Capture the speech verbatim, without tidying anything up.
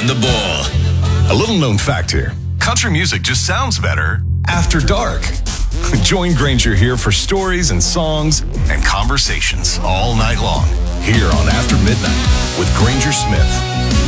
on the ball. A little known fact here. Country music just sounds better after dark. Join Granger here for stories and songs and conversations all night long here on After Midnight with Granger Smith.